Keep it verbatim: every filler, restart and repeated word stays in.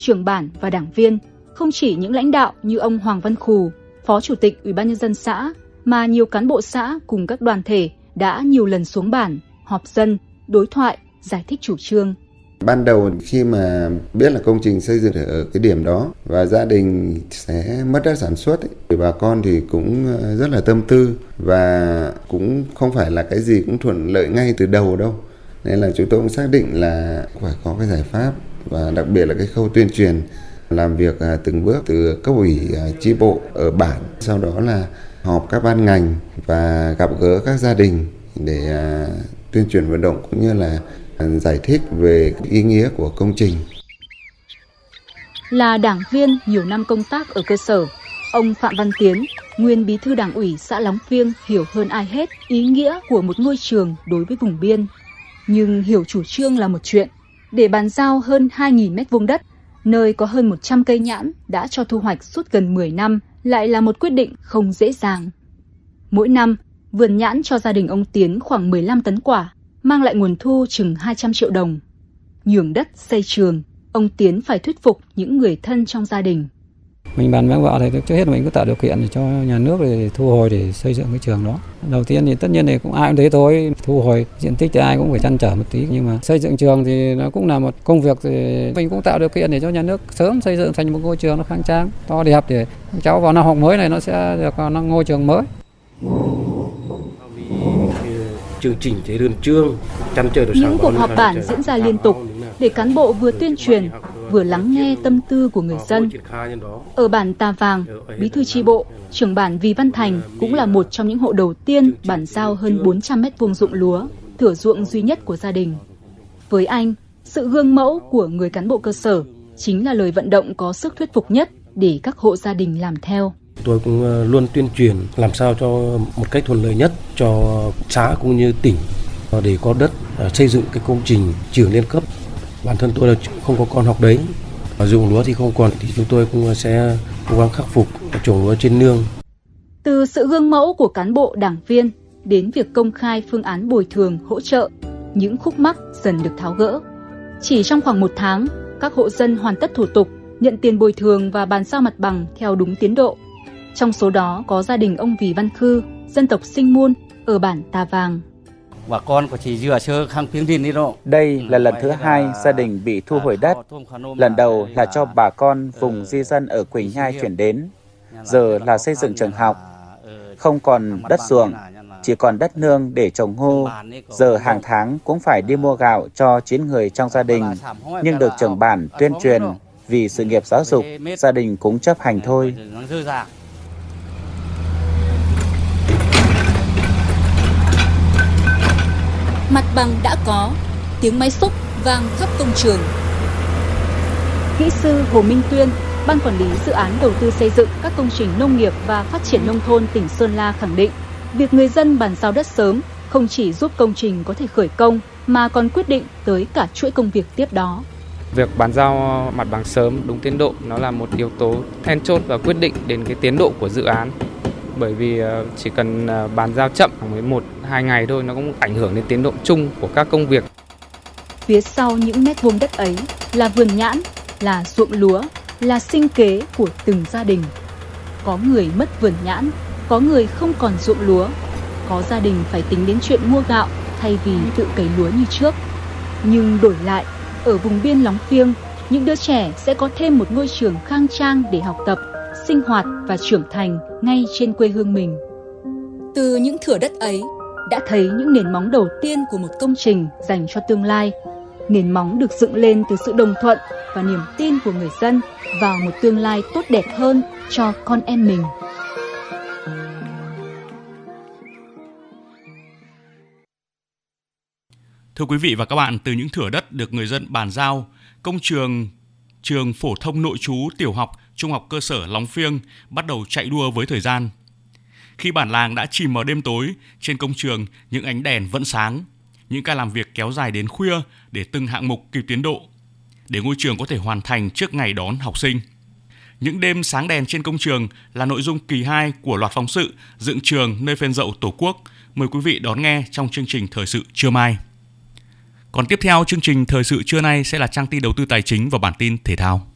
trưởng bản và đảng viên, không chỉ những lãnh đạo như ông Hoàng Văn Khù, Phó Chủ tịch Ủy ban nhân dân xã, mà nhiều cán bộ xã cùng các đoàn thể đã nhiều lần xuống bản, họp dân, đối thoại, giải thích chủ trương. Ban đầu khi mà biết là công trình xây dựng ở cái điểm đó và gia đình sẽ mất đất sản xuất ấy, thì bà con thì cũng rất là tâm tư và cũng không phải là cái gì cũng thuận lợi ngay từ đầu đâu. Nên là chúng tôi cũng xác định là phải có cái giải pháp và đặc biệt là cái khâu tuyên truyền, làm việc từng bước từ cấp ủy chi bộ ở bản, sau đó là họp các ban ngành và gặp gỡ các gia đình để tuyên truyền vận động cũng như là giải thích về ý nghĩa của công trình. Là đảng viên nhiều năm công tác ở cơ sở, ông Phạm Văn Tiến, nguyên bí thư đảng ủy xã Lóng Phiêng hiểu hơn ai hết ý nghĩa của một ngôi trường đối với vùng biên. Nhưng hiểu chủ trương là một chuyện, để bàn giao hơn hai nghìn mét vuông đất, nơi có hơn một trăm cây nhãn đã cho thu hoạch suốt gần mười năm lại là một quyết định không dễ dàng. Mỗi năm, vườn nhãn cho gia đình ông Tiến khoảng mười lăm tấn quả, mang lại nguồn thu chừng hai trăm triệu đồng. Nhường đất xây trường, ông Tiến phải thuyết phục những người thân trong gia đình. Mình bàn với vợ thì trước hết mình cứ tạo điều kiện để cho nhà nước để thu hồi để xây dựng cái trường đó. Đầu tiên thì tất nhiên thì cũng ai cũng thế thôi, thu hồi diện tích thì ai cũng phải trăn trở một tí, nhưng mà xây dựng trường thì nó cũng là một công việc, thì mình cũng tạo điều kiện để cho nhà nước sớm xây dựng thành một ngôi trường nó khang trang, to đẹp để cháu vào năm học mới này nó sẽ được vào năm ngôi trường mới. Chương trình chế đơn chương, chăn trở được những cuộc họp bản diễn ra liên tục để cán bộ vừa tuyên truyền vừa lắng nghe tâm tư của người dân. Ở bản Tà Vàng, bí thư chi bộ, trưởng bản Vì Văn Thành cũng là một trong những hộ đầu tiên bản giao hơn bốn trăm mét vuông ruộng lúa, thửa ruộng duy nhất của gia đình. Với anh, sự gương mẫu của người cán bộ cơ sở chính là lời vận động có sức thuyết phục nhất để các hộ gia đình làm theo. Tôi cũng luôn tuyên truyền làm sao cho một cách thuận lợi nhất cho xã cũng như tỉnh để có đất xây dựng cái công trình trường liên cấp. Bản thân tôi là không có con học đấy, ruộng lúa thì không còn, thì chúng tôi cũng sẽ cố gắng khắc phục trồng lúa trên nương. Từ sự gương mẫu của cán bộ đảng viên đến việc công khai phương án bồi thường hỗ trợ, những khúc mắc dần được tháo gỡ. Chỉ trong khoảng một tháng, các hộ dân hoàn tất thủ tục, nhận tiền bồi thường và bàn giao mặt bằng theo đúng tiến độ. Trong số đó có gia đình ông Vì Văn Khư, dân tộc Sinh Muôn ở bản Tà Vàng. Bà con của chị dừa sơ khang phiếng đi đi đó. Đây là lần thứ hai gia đình bị thu hồi đất. Lần đầu là cho bà con vùng di dân ở Quỳnh Nhai chuyển đến. Giờ là xây dựng trường học. Không còn đất ruộng, chỉ còn đất nương để trồng ngô. Giờ hàng tháng cũng phải đi mua gạo cho chín người trong gia đình. Nhưng được trưởng bản tuyên truyền, vì sự nghiệp giáo dục, gia đình cũng chấp hành thôi. Mặt bằng đã có, tiếng máy xúc vang khắp công trường. Kỹ sư Hồ Minh Tuyên, Ban Quản lý Dự án Đầu tư xây dựng các công trình nông nghiệp và phát triển nông thôn tỉnh Sơn La khẳng định, việc người dân bàn giao đất sớm không chỉ giúp công trình có thể khởi công, mà còn quyết định tới cả chuỗi công việc tiếp đó. Việc bàn giao mặt bằng sớm đúng tiến độ nó là một yếu tố then chốt và quyết định đến cái tiến độ của dự án. Bởi vì chỉ cần bàn giao chậm với một, hai ngày thôi nó cũng ảnh hưởng đến tiến độ chung của các công việc. Phía sau những mét vuông đất ấy là vườn nhãn, là ruộng lúa, là sinh kế của từng gia đình. Có người mất vườn nhãn, có người không còn ruộng lúa, có gia đình phải tính đến chuyện mua gạo thay vì tự cấy lúa như trước. Nhưng đổi lại, ở vùng biên Lóng Phiêng, những đứa trẻ sẽ có thêm một ngôi trường khang trang để học tập, sinh hoạt và trưởng thành ngay trên quê hương mình. Từ những thửa đất ấy, đã thấy những nền móng đầu tiên của một công trình dành cho tương lai. Nền móng được dựng lên từ sự đồng thuận và niềm tin của người dân vào một tương lai tốt đẹp hơn cho con em mình. Thưa quý vị và các bạn, từ những thửa đất được người dân bàn giao, công trường trường phổ thông nội trú tiểu học, trung học cơ sở Lóng Phiêng bắt đầu chạy đua với thời gian. Khi bản làng đã chìm vào đêm tối, trên công trường những ánh đèn vẫn sáng. Những ca làm việc kéo dài đến khuya để từng hạng mục kịp tiến độ, để ngôi trường có thể hoàn thành trước ngày đón học sinh. Những đêm sáng đèn trên công trường là nội dung kỳ hai của loạt phóng sự Dựng trường nơi phên dậu Tổ quốc. Mời quý vị đón nghe trong chương trình Thời sự trưa mai. Còn tiếp theo chương trình Thời sự trưa nay sẽ là trang tin đầu tư tài chính và bản tin thể thao.